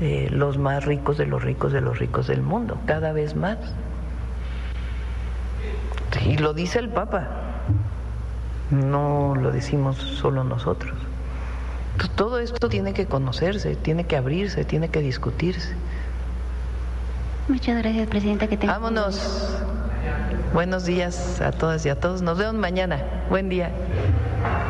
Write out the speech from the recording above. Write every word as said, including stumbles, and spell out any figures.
eh, los más ricos de los ricos de los ricos del mundo, cada vez más. Y lo dice el Papa, no lo decimos solo nosotros. Entonces, todo esto tiene que conocerse, tiene que abrirse, tiene que discutirse. Muchas gracias, presidenta. Que tenga Vámonos. Buenos días a todas y a todos. Nos vemos mañana. Buen día.